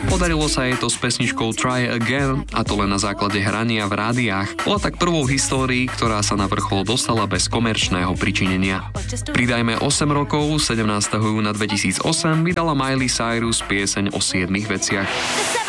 Podarilo sa jej to s pesničkou Try Again, a to len na základe hrania v rádiách. Bola tak prvou v histórii, ktorá sa na vrchol dostala bez komerčného pričinenia. Pridajme 8 rokov, 17. júna 2008 vydala Miley Cyrus pieseň o 7 veciach.